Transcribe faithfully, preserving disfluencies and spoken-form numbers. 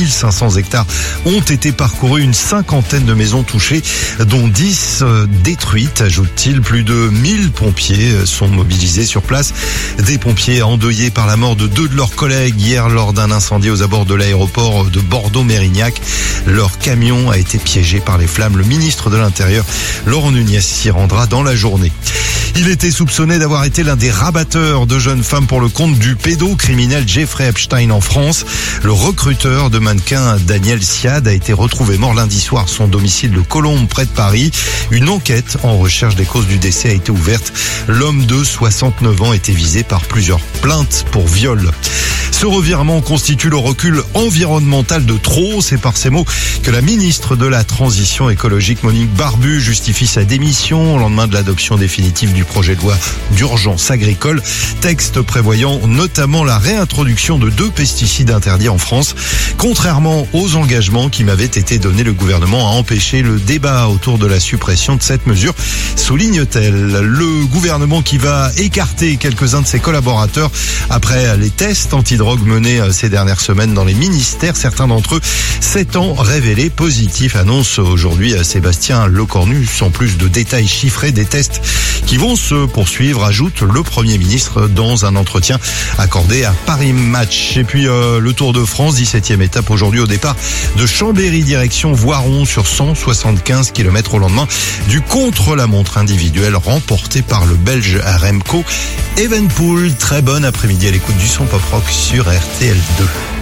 mille cinq cents hectares ont été parcourus, une cinquantaine de maisons touchées, dont dix détruites, ajoute-t-il. Plus de mille pompiers sont mobilisés sur place. Des pompiers endeuillés par la mort de deux de leurs collègues hier lors d'un incendie aux abords de l'aéroport de Bordeaux-Mérignac. Leur camion a été piégé par les flammes. Le ministre de l'Intérieur, Laurent Nunez, s'y rendra dans la journée. Il était soupçonné d'avoir été l'un des rabatteurs de jeunes femmes pour le compte du pédocriminel Jeffrey Epstein en France. Le recruteur de mannequins Daniel Siad a été retrouvé mort lundi soir à son domicile de Colombes, près de Paris. Une enquête en recherche des causes du décès a été ouverte. L'homme de soixante-neuf ans était visé par plusieurs plaintes pour viol. Ce revirement constitue le recul environnemental de trop. C'est par ces mots que la ministre de la Transition écologique, Monique Barbu, justifie sa démission au lendemain de l'adoption définitive du projet de loi d'urgence agricole. Texte prévoyant notamment la réintroduction de deux pesticides interdits en France. Contrairement aux engagements qui m'avaient été donnés, le gouvernement a empêché le débat autour de la suppression de cette mesure, souligne-t-elle. Le gouvernement qui va écarter quelques-uns de ses collaborateurs après les tests antidrogue menés ces dernières semaines dans les ministères. Certains d'entre eux s'étant révélés positifs, annonce aujourd'hui Sébastien Lecornu. Sans plus de détails chiffrés des tests qui vont se poursuivre, ajoute le Premier ministre dans un entretien accordé à Paris Match. Et puis euh, le Tour de France, dix-septième étape aujourd'hui au départ de Chambéry direction Voiron sur cent soixante-quinze kilomètres au lendemain du contre-la-montre individuel remporté par le Belge Remco Evenepoel. Très bon après-midi à l'écoute du son pop rock sur R T L deux.